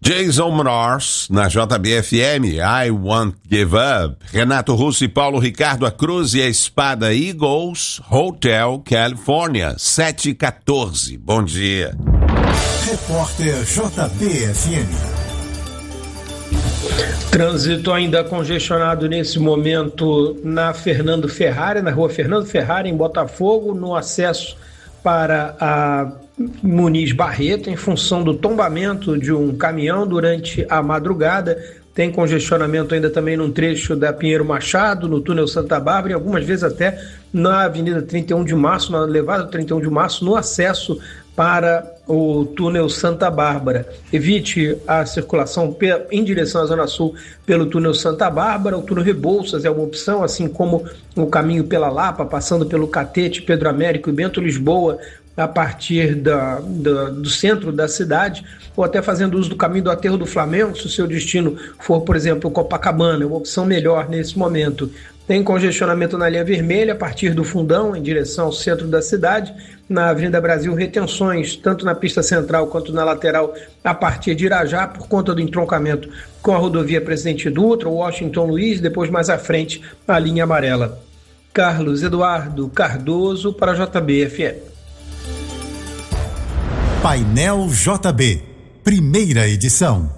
Jason Mraz, na JBFM, I Won't Give Up. Renato Russo e Paulo Ricardo, A Cruz e a Espada, Eagles, Hotel California, 7h14. Bom dia. Repórter JBFM. Trânsito ainda congestionado nesse momento na Fernando Ferrari, na rua Fernando Ferrari, em Botafogo, no acesso para a Muniz Barreto, em função do tombamento de um caminhão durante a madrugada. Tem congestionamento ainda também num trecho da Pinheiro Machado, no túnel Santa Bárbara, e algumas vezes até na Avenida 31 de Março, na Levada 31 de Março, no acesso para o túnel Santa Bárbara. Evite a circulação em direção à Zona Sul pelo túnel Santa Bárbara. O túnel Rebouças é uma opção, assim como o caminho pela Lapa, passando pelo Catete, Pedro Américo e Bento Lisboa, a partir do centro da cidade, ou até fazendo uso do caminho do Aterro do Flamengo, se o seu destino for, por exemplo, Copacabana, é uma opção melhor nesse momento. Tem congestionamento na linha vermelha, a partir do Fundão, em direção ao centro da cidade. Na Avenida Brasil, retenções, tanto na pista central quanto na lateral, a partir de Irajá, por conta do entroncamento com a rodovia Presidente Dutra, Washington Luiz, depois mais à frente, a linha amarela. Carlos Eduardo Cardoso, para a JBFM. Painel JB, primeira edição.